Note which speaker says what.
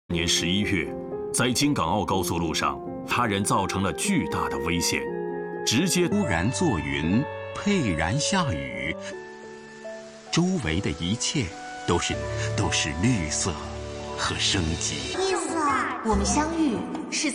Speaker 1: 年11月，在京港澳高速路上，他人造成了巨大的危险，直接
Speaker 2: 突然作云，沛然下雨，周围的一切都是绿色和生机。
Speaker 3: 意思啊，我们相遇是